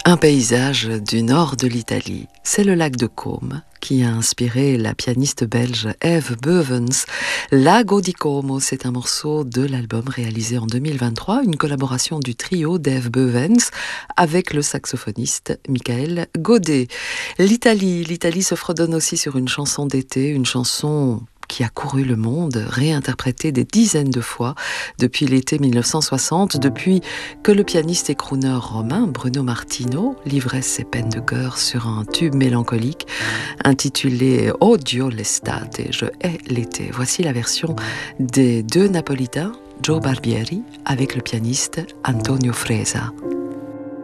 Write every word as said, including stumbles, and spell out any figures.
Un paysage du nord de l'Italie, c'est le lac de Como qui a inspiré la pianiste belge Eve Beuwens. Lago di Como, c'est un morceau de l'album réalisé en deux mille vingt-trois, une collaboration du trio d'Eve Beuwens avec le saxophoniste Michael Godet. L'Italie, l'Italie se fredonne aussi sur une chanson d'été, une chanson qui a couru le monde, réinterprété des dizaines de fois depuis l'été mille neuf cent soixante, depuis que le pianiste et crooner romain Bruno Martino livrait ses peines de cœur sur un tube mélancolique intitulé Odio l'estate, je hais l'été. Voici la version des deux Napolitains, Joe Barbieri avec le pianiste Antonio Fresa.